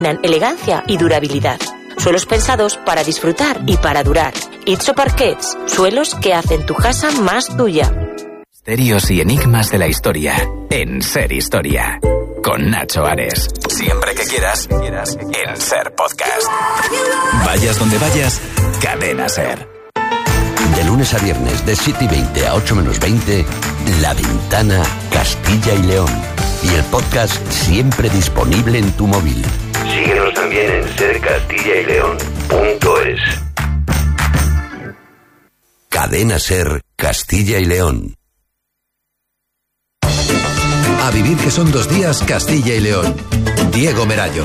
elegancia y durabilidad. Suelos pensados para disfrutar y para durar. Itso Parquets, suelos que hacen tu casa más tuya. Misterios y enigmas de la historia en Ser Historia. Con Nacho Ares. Siempre que quieras, en Ser Podcast. Vayas donde vayas, Cadena Ser. De lunes a viernes, de 7:20 a 8 menos 20, La Ventana, Castilla y León. Y el podcast siempre disponible en tu móvil. Síguenos también en sercastillayleón.es. Cadena Ser, Castilla y León. A vivir que son 2 días, Castilla y León. Diego Merayo.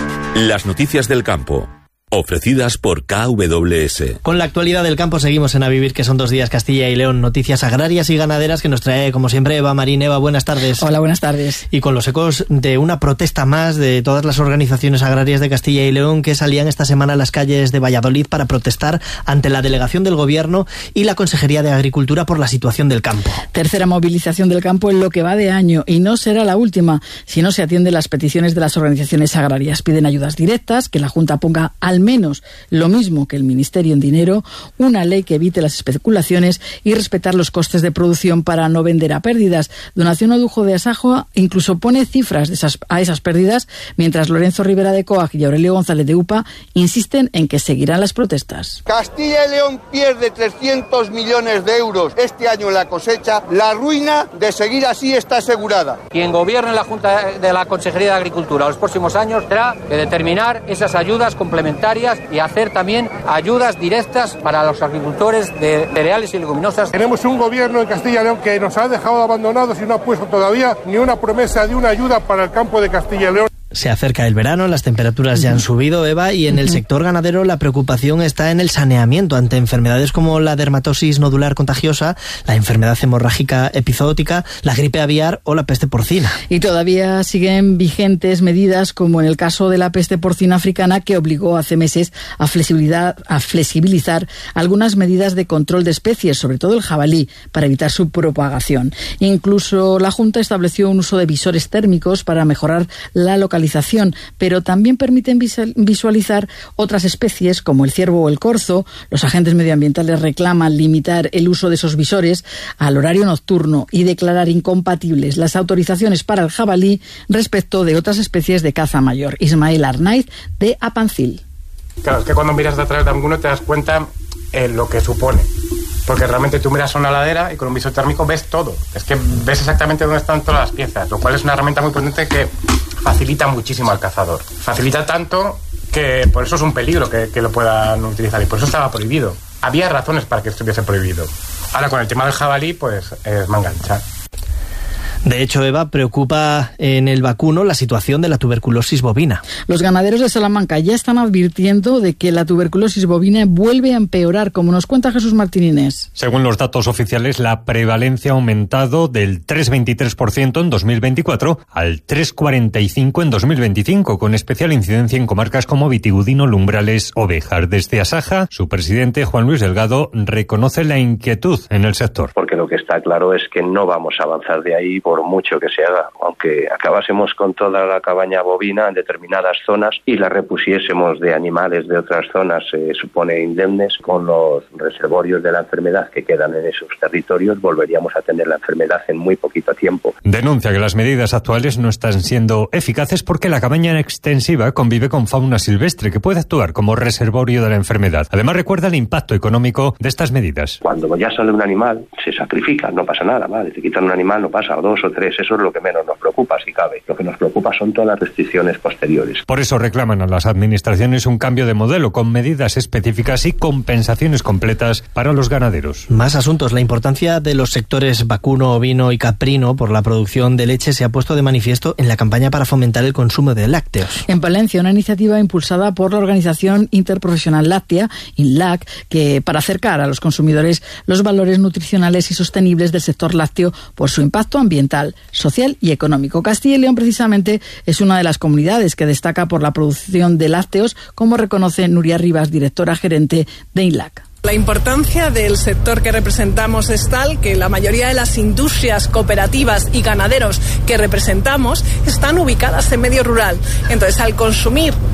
Las noticias del campo, ofrecidas por KWS. Con la actualidad del campo seguimos en A vivir que son 2 días, Castilla y León. Noticias agrarias y ganaderas que nos trae, como siempre, Eva Marín. Eva, buenas tardes. Hola, buenas tardes. Y con los ecos de una protesta más de todas las organizaciones agrarias de Castilla y León que salían esta semana a las calles de Valladolid para protestar ante la delegación del Gobierno y la Consejería de Agricultura por la situación del campo. Tercera movilización del campo en lo que va de año, y no será la última si no se atienden las peticiones de las organizaciones agrarias. Piden ayudas directas, que la Junta ponga al menos lo mismo que el Ministerio en dinero, una ley que evite las especulaciones y respetar los costes de producción para no vender a pérdidas. Donación Odujo de Asajoa incluso pone cifras a esas pérdidas, mientras Lorenzo Rivera de COAG y Aurelio González de UPA insisten en que seguirán las protestas. Castilla y León pierde 300 millones de euros este año en la cosecha. La ruina de seguir así está asegurada. Quien gobierne la Junta de la Consejería de Agricultura los próximos años tendrá que determinar esas ayudas complementarias y hacer también ayudas directas para los agricultores de cereales y leguminosas. Tenemos un gobierno en Castilla y León que nos ha dejado abandonados y no ha puesto todavía ni una promesa de una ayuda para el campo de Castilla y León. Se acerca el verano, las temperaturas ya han subido, Eva, y en el sector ganadero la preocupación está en el saneamiento ante enfermedades como la dermatosis nodular contagiosa, la enfermedad hemorrágica epizootica, la gripe aviar o la peste porcina. Y todavía siguen vigentes medidas como en el caso de la peste porcina africana, que obligó hace meses a flexibilizar algunas medidas de control de especies, sobre todo el jabalí, para evitar su propagación. Incluso la Junta estableció un uso de visores térmicos para mejorar la localización, pero también permiten visualizar otras especies como el ciervo o el corzo. Los agentes medioambientales reclaman limitar el uso de esos visores al horario nocturno y declarar incompatibles las autorizaciones para el jabalí respecto de otras especies de caza mayor. Ismael Arnaiz, de Apancil. Claro, es que cuando miras detrás de alguno te das cuenta lo que supone. Porque realmente tú miras a una ladera y con un visor térmico ves todo. Es que ves exactamente dónde están todas las piezas, lo cual es una herramienta muy potente que facilita muchísimo al cazador. Facilita tanto que por eso es un peligro que lo puedan utilizar y por eso estaba prohibido. Había razones para que estuviese prohibido. Ahora con el tema del jabalí, pues es mangancha. De hecho, Eva, preocupa en el vacuno la situación de la tuberculosis bovina. Los ganaderos de Salamanca ya están advirtiendo de que la tuberculosis bovina vuelve a empeorar, como nos cuenta Jesús Martínez. Según los datos oficiales, la prevalencia ha aumentado del 3,23% en 2024 al 3,45% en 2025, con especial incidencia en comarcas como Vitigudino, Lumbrales o Béjar. Desde Asaja, su presidente, Juan Luis Delgado, reconoce la inquietud en el sector. Porque lo que está claro es que no vamos a avanzar de ahí por mucho que se haga, aunque acabásemos con toda la cabaña bovina en determinadas zonas y la repusiésemos de animales de otras zonas, se supone indemnes, con los reservorios de la enfermedad que quedan en esos territorios, volveríamos a tener la enfermedad en muy poquito tiempo. Denuncia que las medidas actuales no están siendo eficaces porque la cabaña extensiva convive con fauna silvestre que puede actuar como reservorio de la enfermedad. Además, recuerda el impacto económico de estas medidas. Cuando ya sale un animal, se sacrifica, no pasa nada, ¿vale? Se quitan un animal, no pasa, o 2 o 3, eso es lo que menos nos preocupa, si cabe. Lo que nos preocupa son todas las restricciones posteriores. Por eso reclaman a las administraciones un cambio de modelo con medidas específicas y compensaciones completas para los ganaderos. Más asuntos. La importancia de los sectores vacuno, ovino y caprino por la producción de leche se ha puesto de manifiesto en la campaña para fomentar el consumo de lácteos. En Palencia, una iniciativa impulsada por la Organización Interprofesional Láctea, INLAC, que para acercar a los consumidores los valores nutricionales y sostenibles del sector lácteo por su impacto ambiental, social y económico. Castilla y León, precisamente, es una de las comunidades que destaca por la producción de lácteos, como reconoce Nuria Rivas, directora gerente de INLAC. La importancia del sector que representamos es tal que la mayoría de las industrias, cooperativas y ganaderos que representamos están ubicadas en medio rural. Entonces, al consumir